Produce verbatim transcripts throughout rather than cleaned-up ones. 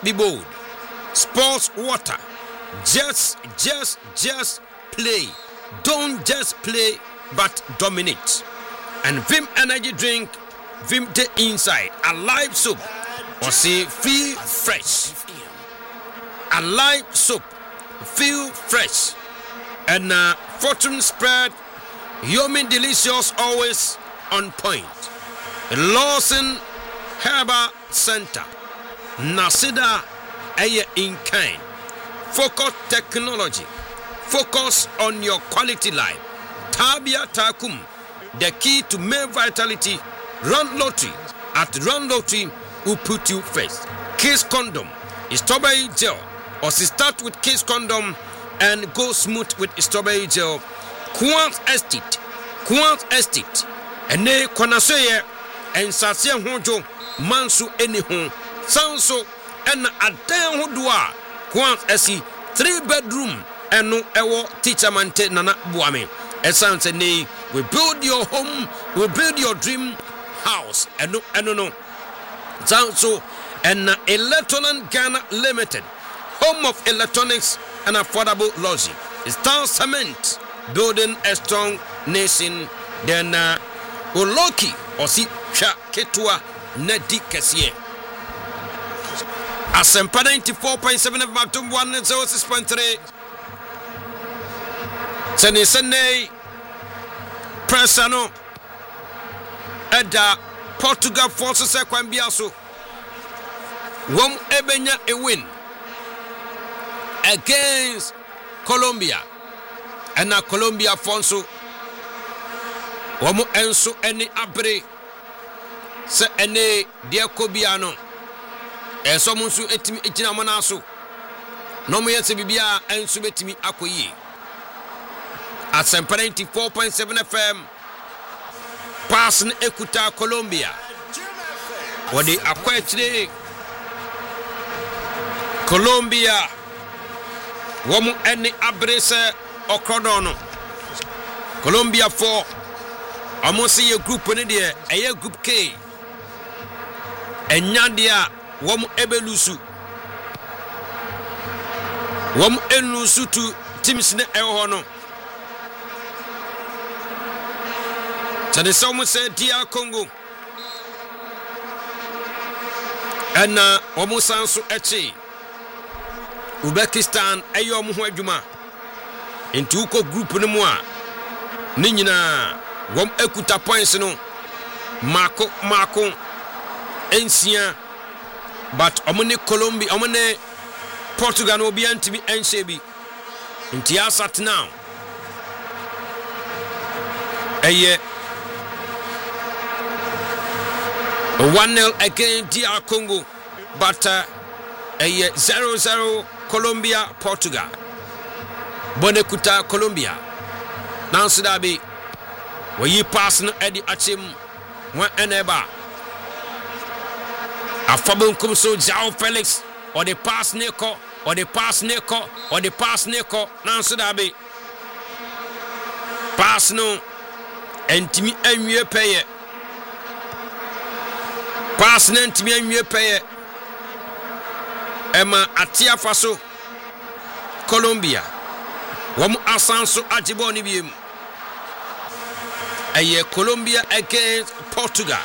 be bold. Sports water. Just, just, just play. Don't just play, but dominate. And Vim energy drink, Vim the inside. Alive soap. Or say feel fresh. Alive soap. Feel fresh. And uh, fortune spread. Yummy delicious, always on point. Lawson Herbal Center. Nasida Aye in kind. Focus technology. Focus on your quality life. Tabia Takum. The key to male vitality. Run lottery. At Run Lottery will put you first. Kiss condom. Strawberry gel. Or start with Kiss condom and go smooth with strawberry gel. Quant Estate. Quant Estate. And they konasoye and Sasia Honjo Mansu Anyhon. Sanso and Adan Hodua. Quant Estate. Three bedroom and no ewo teacher mante nana buame. Essence ne we build your home, we build your dream house. And no and no no. Sanso and Electronic Ghana Limited. Home of electronics and affordable lodging. Star Cement, building a strong nation. Then uh, Oloki Osi Sha Ketua Nedi Kessie. Asempa ninety-four point seven of Matum one and zero six point three. Sene Sene Presano Eda Portugal forces a Kwambiaso. Wom Ebenya a win against Colombia. And now Colombia Fonso Womo Enso any abre se ene dia Kobiano. E so munsu etimi etina manaso. No mo yese bibia enso betimi akoyi. At ninety-four point seven F M. Passing Ekuta Colombia. Wodi akwetire Colombia. Womo ene abre se okrodono. Colombia four. Almost see a group in there, a group K. And Nadia, Wom Ebelusu. Wom Elusu to Timsne Ehono. So the someone said, Dear Congo. And uh, Omosansu Eche. Uzbekistan, Ayom Huajuma. Into Uko group no more. Nina. Wom ekuta points no Marco Marco Ensia but omone Colombia omone Portugal no be antimi ensebi nti asat now eye one nil again D R Congo but uh, eye zero zero Colombia Portugal bonekuta Colombia now so that be where you pass no Eddie Achim one eneba a fabon come so Jao Felix or the pass Nico or the pass Nico or the pass Nico now so that be pass no and Timmy Emwe pay pass no and Timmy Emwe pay Emma Atia Faso Colombia Wamu Asanso Ajiboni bim Aye Colombia against Portugal.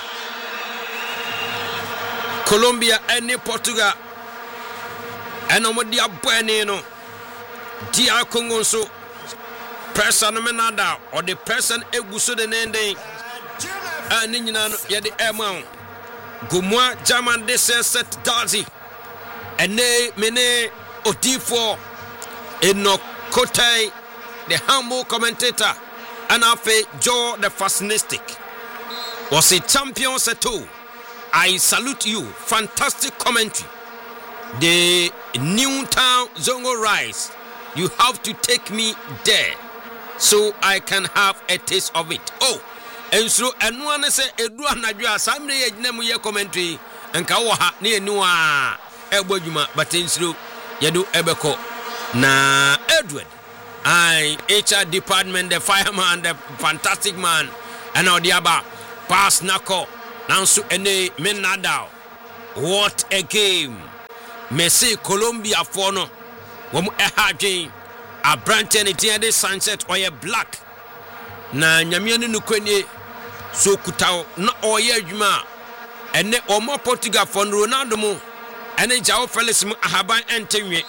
Colombia and Portugal. And on what they are burning, no. D R Congo so person menada or the person eguso the nende. And in ya the amount. Gumwa German de set Dazi. And ne mene Otifo Eno Kotai, the humble commentator. And Afe Joe the Fascinistic was a champion set two. I salute you. Fantastic commentary. The Newtown Zongo Rice. You have to take me there so I can have a taste of it. Oh, and so and one say Edua Najua Samre Nemu ye commentary and Kawaha near Nua Ebojuma, but in through Yadu Ebeko. Na Edward. I H R department, the fireman, the fantastic man, and now the Abba pass Nako, now so any Menadao. What a game! Messi Colombia for no wom ehadwen abrante ne tie de sunset oye black na nyame ne nukweni so kutaw na oye adwuma ene omo Portugal for Ronaldo mo ene João Felix mu ahaban entenwe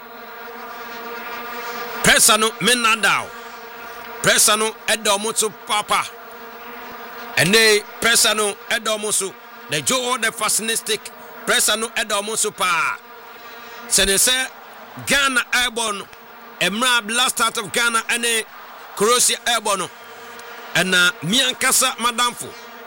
pressa no menadao pressa no edomo so papa ene pressa no edomo so the Joe the fascistic pressa no edomo so pa sene se Ghana airborne emra blast out of Ghana ene Croatia airborne ena miankasa madamfo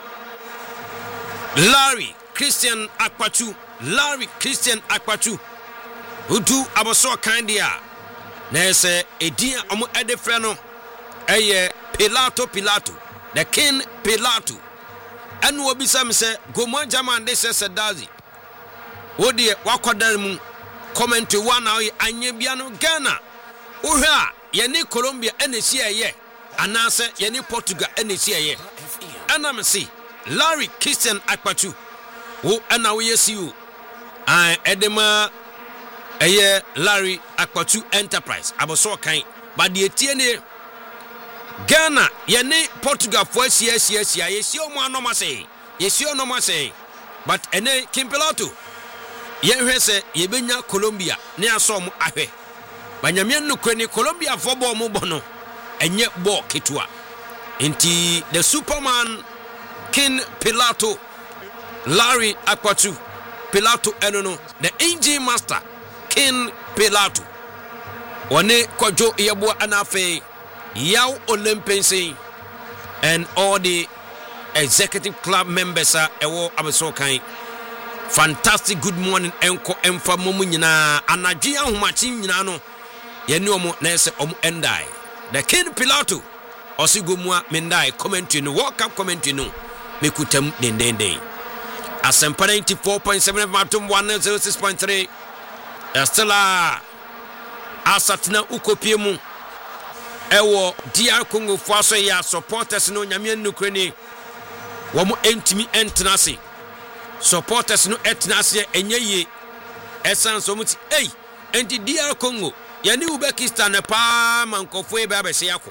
Larry Christian Akpatu Larry Christian Akpatu udu aboso kandia na ese edin omo edefre no eye Pilato Pilato the king Pilato enu obisa me se gomo German de se sedazi wodi wakodar mu comment one hour anye bia no Ghana wo hwe a ye ni Colombia enesi eye anase ye ni Portugal enesi eye ana me see Larry Christian Akpatu wo ana wo yesiu an edema eye Larry Akpatu Enterprise aboso kan ba de etie ne Ghana ye ni Portugal fo asia asia asia yesi o mu anoma sei yesi onoma sei but ene Kimpilato ye hwe se ye benya Colombia ne aso mu ahwe banyame nukweni Colombia fo bo mu bono enye bo ketua enti the Superman King Pilato Larry Akpatu Pilato enono the engine master King Pilato one kojo yebo anafe yaw Olympians and all the executive club members are ewo abeso kan fantastic good morning enko emfa momu nyina anadwe ahomachi nyina no ye ne omo na ese omo endai the King Pilato osigomua mendai commentary no walk up commentary no mekutam den den den Asempa ninety-four point seven Matum one oh six point three Estela Asatna ukopiemu ewo D R Congo faso ya supporters no nyame nukreni womo entimi entnase supporters no etnase enye esan so muti ei enti D R Congo yani Uzbekistan pa mankofo e ba bese yako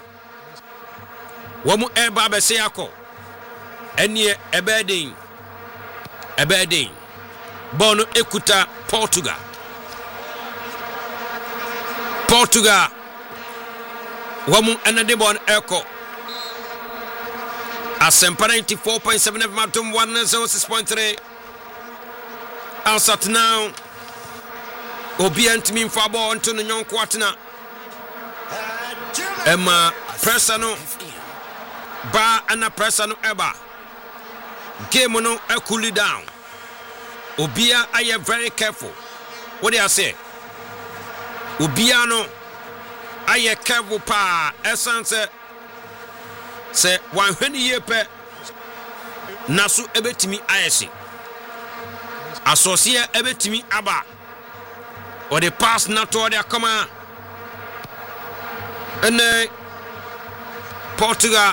womo e ba bese yako enie ebedin ebedin bono ekuta Portugal Portugal womo enade bon eko Asempa ninety-four point seven Matum one oh six point three Ansat now obi antimi mfa bo onto no nyonko atena Emma pressa no ba ana pressa no eba game no e cool down obia aye very careful what do I say obia no aye careful pa essence se one hwani ye pe naso ebetimi ayesi asosia ebetimi aba or the pass not to their come and Portugal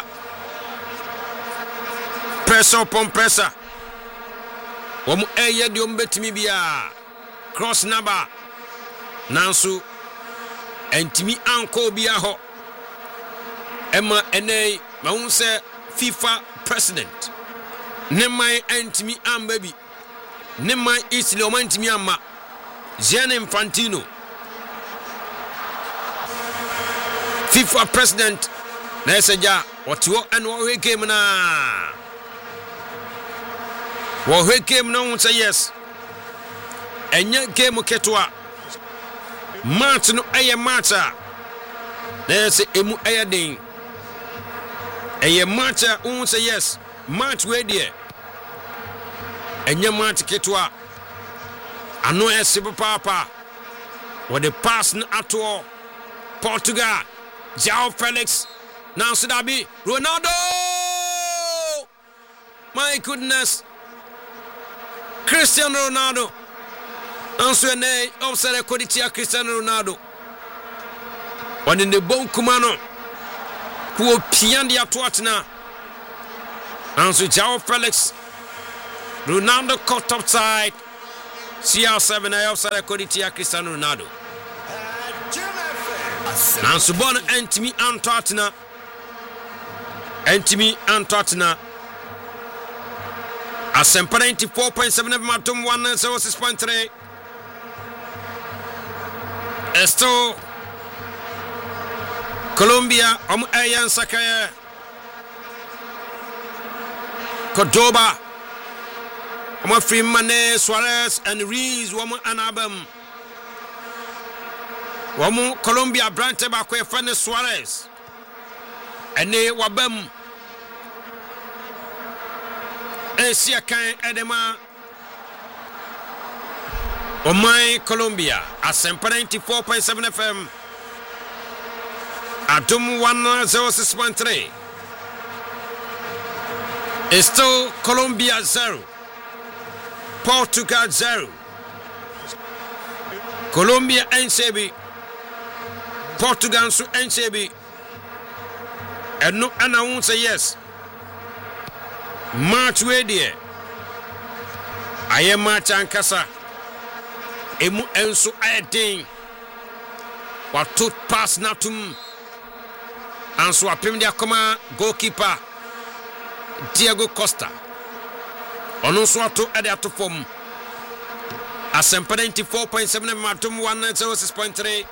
pressure upon pressure womu eye de ombetimi bia cross number nanso entimi anko bia ho ema ene maun se FIFA president ne mai entimi amba bi ne mai Italy o mantimi amma Gianni Infantino FIFA president na eseja otiwo eno we game na wo we game no won say yes enye game ketwa match no eye match na se emu eye den eye match won say yes match we there enye match ketwa ano esibo papa with the pass at all Portugal João Felix now should that be Ronaldo my goodness Cristiano Ronaldo answer ne offside quality Cristiano Ronaldo on in the bon kumano who piandi atwatna answer João Felix Ronaldo caught upside C R seven I offside Koditia Cristiano Ronaldo. Nanso bon Antimi Antotna. Antimi Antotna. Asempa ninety-four point seven F M Atom one oh six point three. Esto Colombia Om Ayan Sakaya Cordoba Om Freeman Suarez and Rees Woman Anabam Woman Colombia Brante Bakwe Fane Suarez and they Wabam Asia Kan Edema Omai Colombia Asempa ninety-four point seven F M Atom one oh six point three. Still Colombia zero, Portugal zero. Colombia N C B, Portugal so N C B. And no, and I won't say yes. March way there. I am March and Casa. Emu Enso Ayading. What took pass Natum. And so apem dia koma goalkeeper Diego Costa. Ono so ato ade ato form. Asempa ninety-four point seven Matum one oh six point three.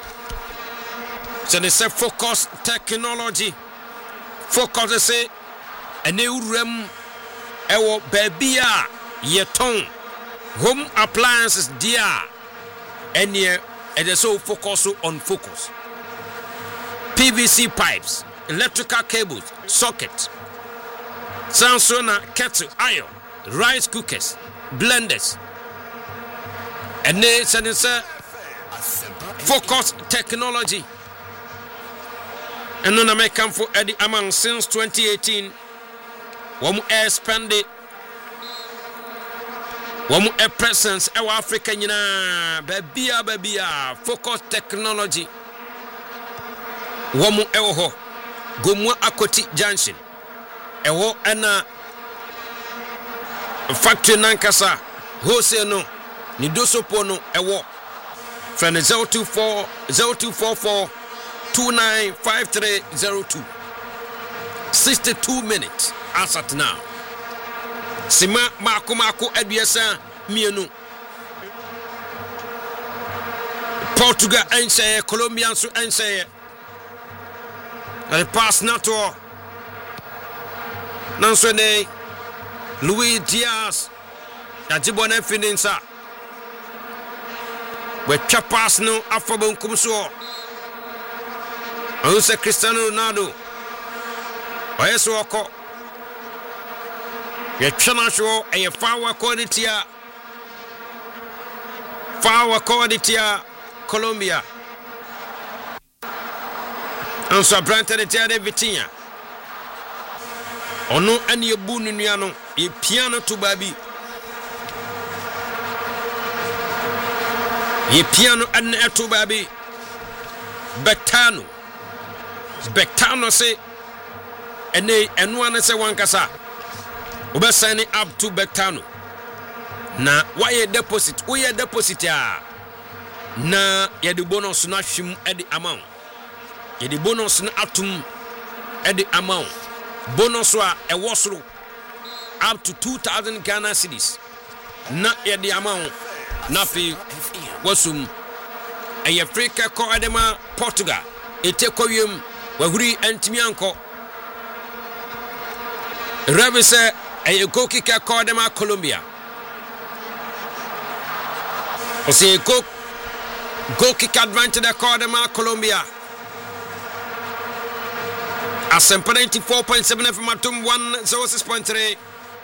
So they say focus technology. Focus say ene urem ewo baby a yeton home appliances dia ene ede so focus on focus. P V C pipes, electrical cables, sockets, Samsung kettle, iron, rice cookers, blenders, and they said it's a focus technology. And then I may come for Eddie Among since twenty eighteen. One more expanded, one more a presence, our African, you know, baby, baby, focus technology. Womu ewo Gomwa Akoti Junction ewo ana factory nankasa wholesale no ni dosopo no ewo friend zero two four zero two four four two nine five three zero two. Sixty-two minutes as at now. Sima mako mako aduasa mienu. Portugal ense Colombia so ense. And the pass not to Nansone Luis Diaz Ajibone Fininsa with Chapas no Afabon Kumso Ansa Cristiano Ronaldo Oyesuoko Yachana show a power quality power quality Colombia. And so Branta de Tiade Vitinha. Ono any a boon in Yano, a piano to baby. A piano and a to baby. Betano. Betano say, and they and one say one casa. Uber signing up to Betano. Na why a deposit? We a deposit ya. Na ya the bonus not shim at the amount. Yedi bonus na atum at the amount. Bonus wa a wasro up to two thousand Ghana cedis. Na yedi amount. Nafi wasum. A Africa ko adema Portugal. Ete koyum wahuri antimianko. Ravise a go kicker ko adema Colombia. Ose go go kick advantage ko adema Colombia. Asempa ninety-four point seven F M Atom one oh six point three.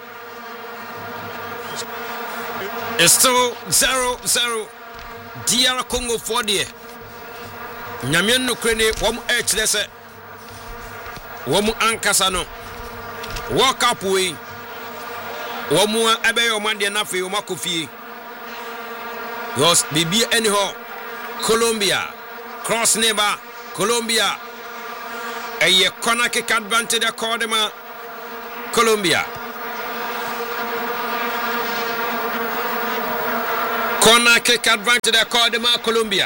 It's still zero zero. D R Congo for the Nyamian no crane, one H less. One Ankasano. Walk up way. One more Abbey or Mandia Nafi or Makofi. Yours be be anyhow. Colombia. Cross neighbor. Colombia. A ye corner kick advantage of Cordema, Colombia. Corner kick advantage they call them Colombia.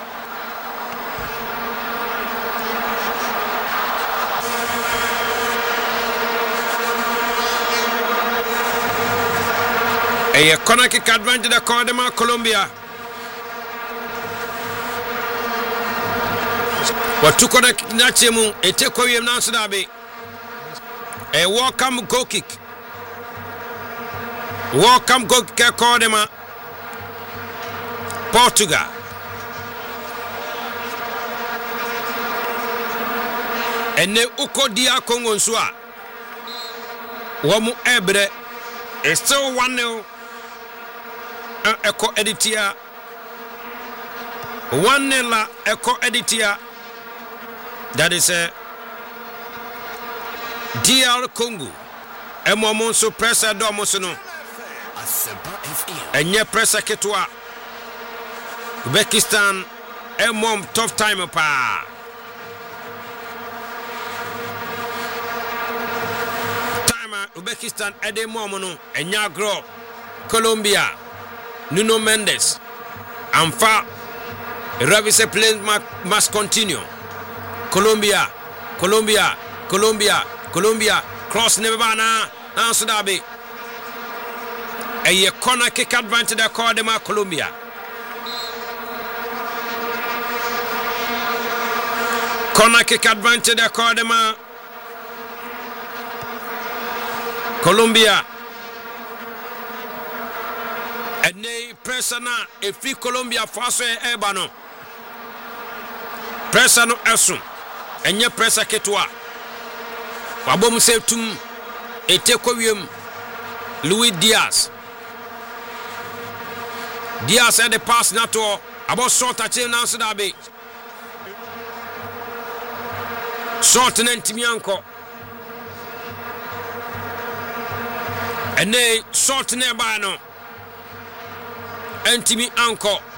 A corner kick advantage they call them Colombia. What took on a Nachimu, a take away of Nansudabi. A welcome goal kick. Welcome goal kick call them Portugal. And ne uko dia Congo Swa. Wamu Ebre is still one nil. Echo editia. One nil echo editia. That is a D R Congo. Emo monso pressa do mosono. Enye pressa ketwa. Uzbekistan a mom tough time pa. Time Uzbekistan a de momono enyagro Colombia Nuno Mendes Amfa Ravise play must continue. Colombia Colombia Colombia Colombia cross Nevana Nansudabi. A corner kick advantage they call them Colombia. Corner kick advantage they call them Colombia. And they press na a free Colombia faso e ebano. Press no esun. Enye press ketwa. Wabom se tum etekowiem Luis Diaz. Diaz had the pass na to about short touching now so that be short and Timianco. And they short nearby no. Antimi Anko